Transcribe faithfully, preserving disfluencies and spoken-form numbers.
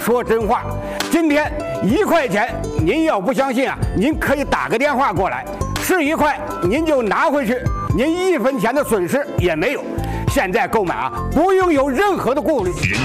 说真话。今天一块钱，您要不相信啊，您可以打个电话过来，是一块您就拿回去，您一分钱的损失也没有。现在购买啊，不用有任何的顾虑。